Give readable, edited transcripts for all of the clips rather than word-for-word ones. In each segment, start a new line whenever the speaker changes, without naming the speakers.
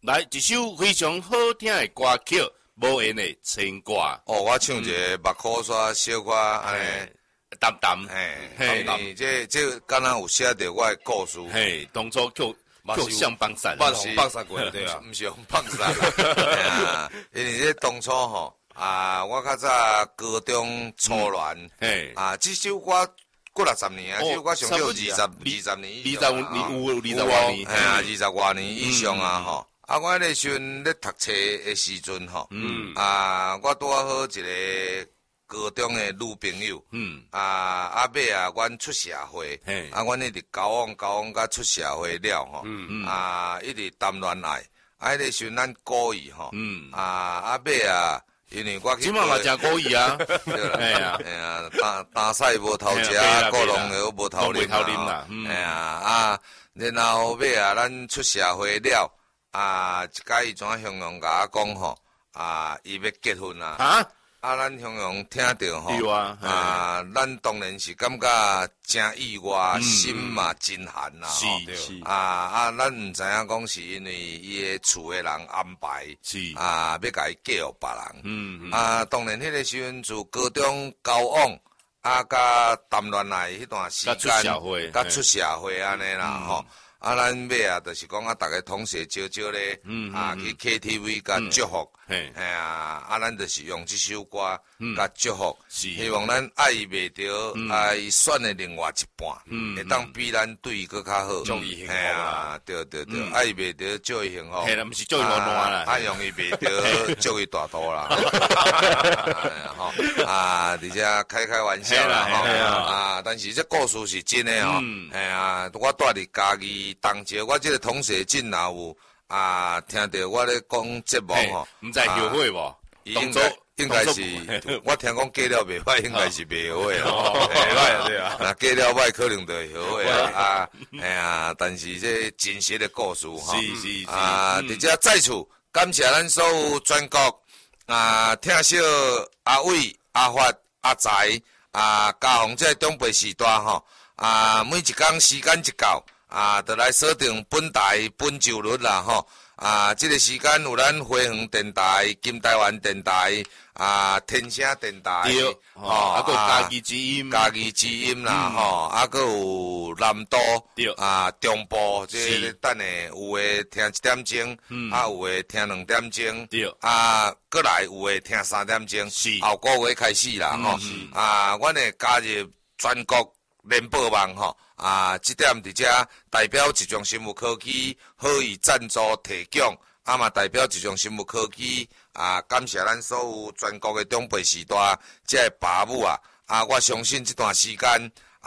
来一首非常好听的歌曲，无言的牵挂。
哦，我唱一个目眶刷小可安尼，
淡淡，
嘿，这敢若有写着我的故事。
嘿，当初就向放散，
放红放散过对啊，
毋是用放散啦，因为这当初吼我较早高中初恋，这首歌过60年啊，这首歌上叫20年以上
20多年，
嘿啊，20多年以上啊吼。我迄个时阵咧读册的时阵吼，我拄好一个高中的女朋友，尾阮出社会，阮一直交往甲出社会了吼，一直谈恋爱，迄个时阵咱故意吼，尾因为我去，
即嘛嘛真故意啊，
哎呀，打赛无头食，过龙又无头啉啦，然后尾咱出社会了，一摆伊怎向阳甲我讲吼，伊要结婚啦。咱向阳听着吼，咱当然是感觉真意外，心嘛真寒啦。
是，
咱毋知影讲是因为伊的厝的人安排，要甲伊嫁互别人。当然迄个时阵自高中交往，甲谈恋爱迄段时间，甲出社会安尼啦吼。咱尾就是讲逐个同学招咧，去 KTV 甲祝福，咱就是用这首歌甲祝福，希望咱爱伊袂着，伊选的另外一半，会当比咱对伊搁较好，
祝伊幸福
对，爱伊袂着祝伊幸福，
嘿啦，毋是祝伊暖暖啦，
用伊袂着祝伊大肚啦，而且开玩笑啦，但是这故事是真的吼，我住伫家己。当时我这个同学真若有听到我咧讲节目吼，
毋知后悔无？
应该是，我听讲嫁了袂歹，应该是袂后悔啦。
袂歹对啊，
那嫁了歹可能就会后悔啊。但是这真实的故事吼，
是
而且再次感谢咱所有全国听惜阿伟、阿发、阿财嘉宏这中北时代吼每一天时间一到。就来锁定本台本周日啦吼，这个时间有咱花园电台、金台湾电台、天声电台，
还有家己之音
啦吼，还有南都中部，这等下有诶听1点钟，有诶听2点钟，过来有诶听3点钟，后个月开始啦吼，阮会加入全国联播网吼。这点伫遮代表一种生物科技，好以赞助提供，嘛代表一种生物科技，感谢咱所有全国的中辈时代，这爸母我相信这段时间，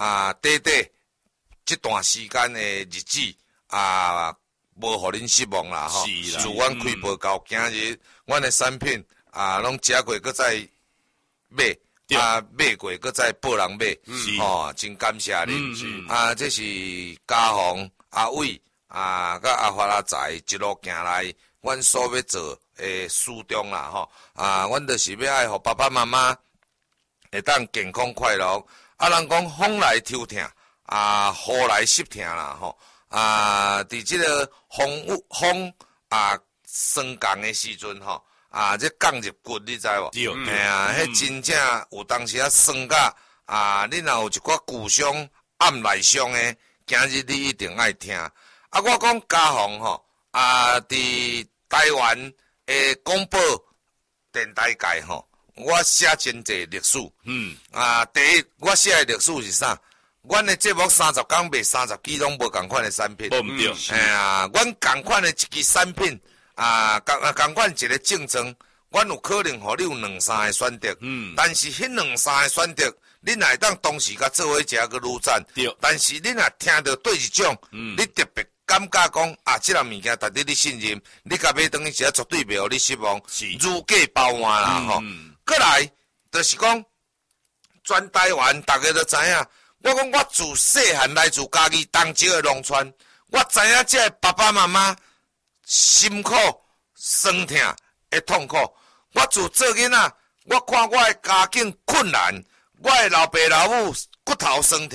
这段时间的日子，无互恁失望啦吼。自阮开播到今日，阮的产品拢食过，搁再买。买过，搁再报人买，真感谢恁。这是嘉宏、阿伟甲阿发阿财一路行来，阮所要做诶初衷啦吼。阮就是要爱互爸爸妈妈会当健康快乐。人讲风来抽疼，雨来湿疼啦吼。伫即个风霜降诶时阵吼。这降入骨，你知无？迄真正有当时酸甲你若有一寡旧伤、暗内伤诶，今日你一定爱听。我讲嘉宏吼，伫台湾诶广播电台界吼，我写真侪历史。第一，我写诶历史是啥？阮诶节目30天卖30支拢无共款诶产品。
毋对。
阮共款诶一支产品。共款一个竞争，阮有可能互你有2-3个选择，但是迄2-3个选择，你若会当同时甲做伙食个愈赞，但是你若听到对一种，你特别感觉讲即个物件值得你信任，你甲买等于是绝对袂互你失望，如假包换啦吼。过来就是讲，全台湾大家都知影，我讲我自细汉来自家己东石的农村，我知影这个爸爸妈妈。辛苦、酸痛会痛苦。我自做囡仔，我看我的家境困难，我的老爸老母骨头酸痛，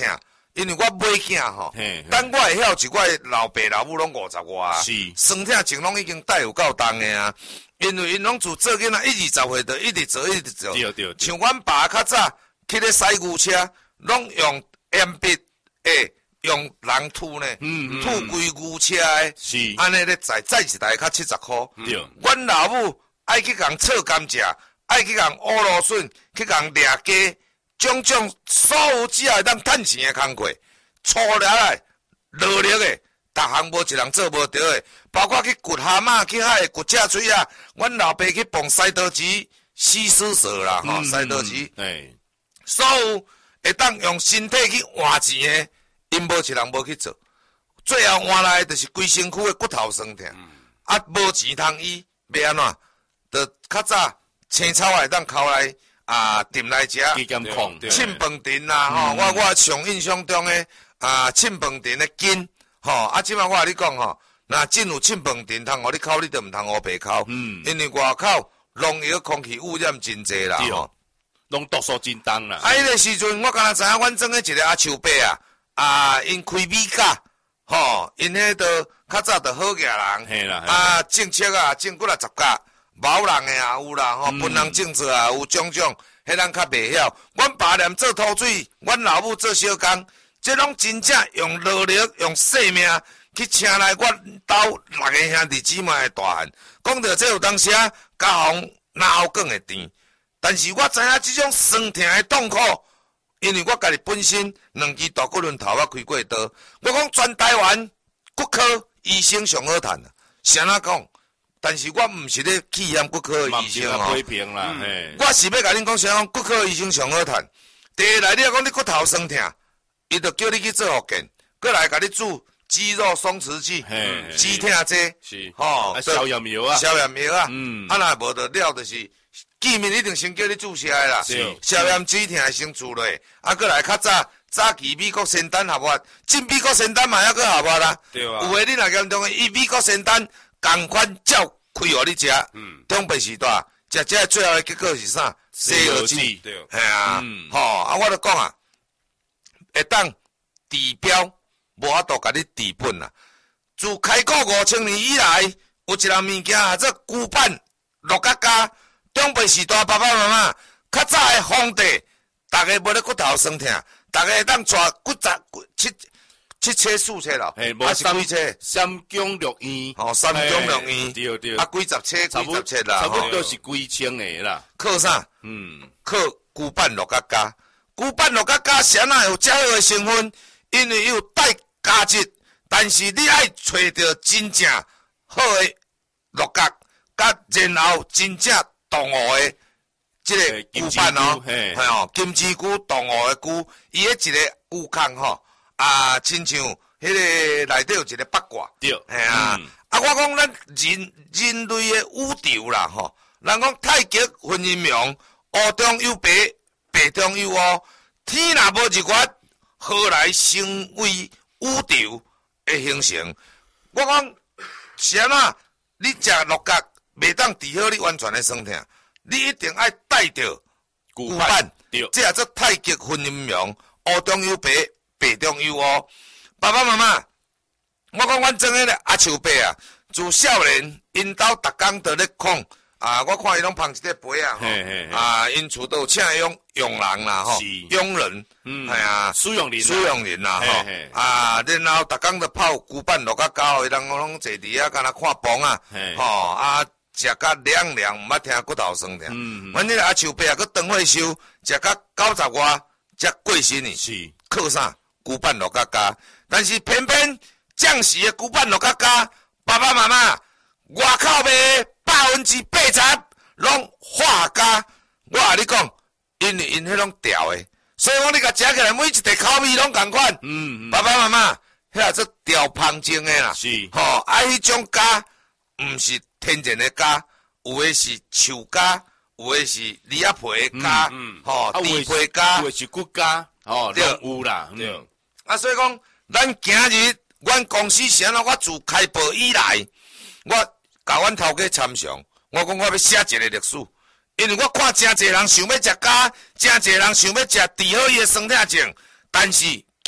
因为我买囝吼，等我会晓一我老爸老母拢50外啊，酸痛症拢已经带有够重的啊。因为因拢自做囡仔1、20岁就一直做一直做，
对，
像阮爸较早去咧驶牛车，拢用鉛笔用人吐呢，吐规牛车的，安尼咧载一台较70块。阮老母爱去共炒甘蔗，爱去共乌芦笋，去共掠鸡，种种所有只要会当趁钱的工课，粗了来劳力的。逐项无一人做无着的，包括去掘蛤蟆、去海掘赤水啊。阮老爸去碰西刀子、西施蛇啦，吼，西刀子。所有会当用身体去换钱的，因无一人无去做。最后换来就是规身躯的骨头酸痛，啊，无钱通医，要安怎？就较早青草会当抠来炖来食，凊饭店啦，吼，我上印象中的凊饭店的筋。即摆我甲你讲吼，若真有凊饭店通互你烤，你就毋通乌白烤，因为外口农药空气污染真济啦，吼，
拢毒素真重啦。
迄个时阵，我敢若知影，阮庄的一个阿树伯因开米甲，吼，因迄个较早就好野人，种切种几60甲，毛人的也有啦，吼，本人种做也有种种，迄人较袂晓。阮爸念做土水，阮老母做小工。这拢真正用劳力、用性命去请来我兜6个兄弟姊妹的大汉。讲到这有当时家风哪有讲会甜，但是我知影这种酸痛的痛苦，因为我家己本身2支大骨轮头我开过刀。我讲全台湾骨科医生上好赚啊，是安怎讲？但是我毋是咧气嫌骨科医生哦，我是要甲恁讲啥讲骨科医生上好赚。第一来，你讲你骨头酸痛。伊就叫你去做复健，过来甲你注肌肉松弛剂、止痛剂，
吼，消炎药啊，
若无得了就是见面一定先叫你注射的啦，消炎止痛先注落，过来较早期美国仙丹合法，进美国仙丹嘛还阁合法啦，有诶你若严重诶，伊美国仙丹共款照开互你食，中北时代食最后诶结果是啥？西药剂，系啊，我就讲啊。会当治标，无法度甲你治本啦。自开国5000年以来，有一样物件啊，做旧版陆家家，中辈时代爸爸妈妈，较早的皇帝，逐个无咧骨头酸痛，逐个会当带七车4车咯，还是几车
？3宫6院，
3宫6院，
对，
几十车啦，
差不多是几千个啦。
靠啥？靠旧版陆家家。古板陆家家是安那有遮好诶成分，因为有带价值，但是你爱找到真正好诶陆家，然后真正动物诶，即个古板哦，金枝菇动物诶菇，伊迄一个菇空吼，亲像迄个内底有一个八卦，
对，
我讲咱人类诶宇宙啦吼，人讲太极分阴阳，乌中有白。白中有乌，天若无日月，何来成为宇宙的形成？我讲是安怎？你食鹿角袂当治好你完全的酸痛，你一定爱带着古板，这也做太极分阴阳，乌中有白，白中有乌。爸爸妈妈，我讲阮庄个阿树伯啊，自少年因兜逐工都咧讲。我看伊拢捧一块杯啊，因厝都有请佣人啦，吼，佣人，系啊，
使用人
啦，吼，然后逐工都泡古板落甲胶，伊人拢坐伫遐，敢若看房啊，吼，食甲凉凉，毋捌听骨头酸痛。阮迄个阿树伯啊，佮长岁寿，食甲90外，才过身呢。是靠啥？古板落甲胶，但是偏偏将士的古板落甲胶，爸爸妈妈外口卖。80%拢化加，我甲你讲，因为因迄种调的，所以讲你甲食起来每一块口味拢共款。爸爸妈妈，迄个做调芳精的啦，是吼，迄种加毋是天然的加，有诶是树加，有诶是李仔皮的加，吼，猪皮加，
有诶是骨加，哦，对，有啦，对。
所以讲，咱今日阮公司是安怎？我自开播以来，我。甲阮头家参详，我讲我要写一个历史，因为我看真侪人想要食鸭，真侪人想要食治好伊的酸痛症，但是竟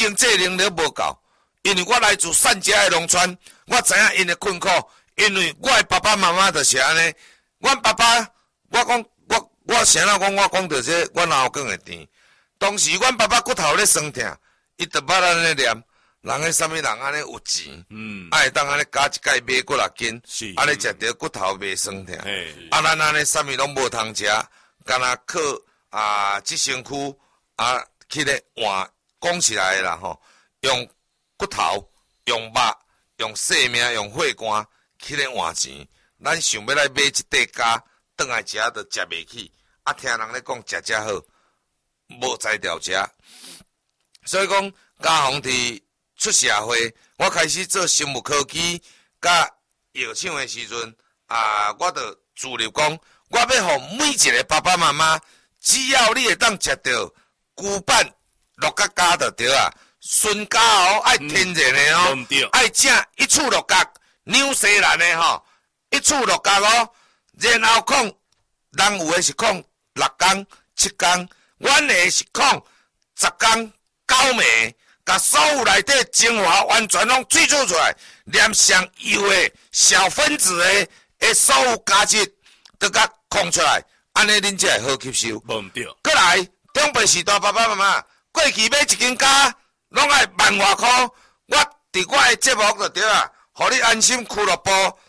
经济能力无够，因为我来自善家的农村，我知影因的困苦，因为我的爸爸妈妈就是安尼。阮爸爸，我讲我谁人讲我讲到这，阮脑壳会甜。当时阮爸爸骨头咧酸痛，伊就捌安尼念，人个啥物人安尼有钱，会当安尼加一盖买几6斤，安尼食着骨头袂酸痛。咱安尼啥物拢无通食，干那靠即身躯去咧换，讲起来啦吼，用骨头、用肉、用性命、用血汗去咧换钱。咱想要来买一块家，转来食就食袂起。听人咧讲食好，无才调食。所以讲，家宏伫出社会，我开始做生物科技甲药厂的时阵，我就自立讲，我要互每一个爸爸妈妈，只要你会当食到牛板鹿角加就对啊，纯家哦，爱天然的哦，爱正一处鹿角，纽西兰的吼。一处6工哦，然后控人有的是控6工、7工，阮的是控10工9暝，甲所有内底精华完全拢萃取出来，连上油的小分子的所有价值都甲控出来，安尼恁才会好吸收。
无毋对。
过来，中辈时代爸爸妈妈过去买一斤咖，拢爱10000外块，我伫我的节目就对啊，互你安心俱乐部。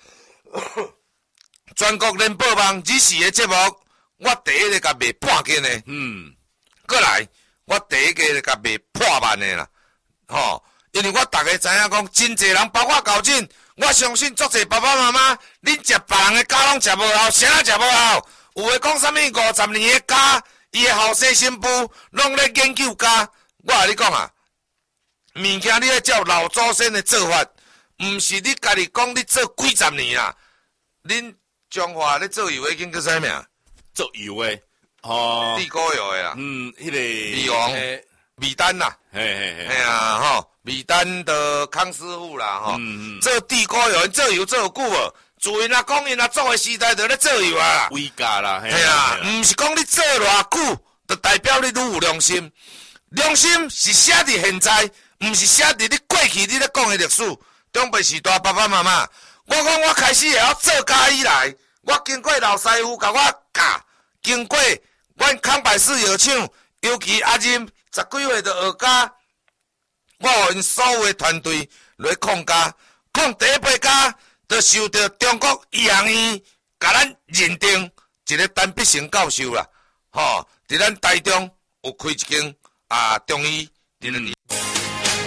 全国联播网24个节目，我第一个甲卖半斤的，过来我第一个甲卖破万的啦，因为我大家知影讲，真侪人包括校长，我相信足侪爸爸妈妈，恁食别人的家拢食无好，谁人食无好？有诶讲啥物50年的家，伊的后生新妇拢咧研究家，我甲你讲啊，物件你要照老祖先的做法，毋是你家己讲你做几十年啦。恁中华咧做油的叫啥名？
做油的，
地沟油的啦。
迄个
米王、米丹啦，嘿啊米丹的康师傅啦，做地沟油，做油做久无？自因阿讲因阿做的时代就咧做油啊。
伟家啦，
嘿啊，毋是讲你做偌久，就代表你愈有良心。良心是写伫现在，毋是写伫你过去你咧讲的历史。中辈时代爸爸妈妈。我讲我开始会晓做家以来，我经过老师傅甲我教，经过阮康百氏药厂，尤其阿任10几岁就学家，我互因所有的团队来控家，控第一杯家，就受到中国医学院甲咱认定一个单必成教授啦，伫咱台中有开一间中医，伫咧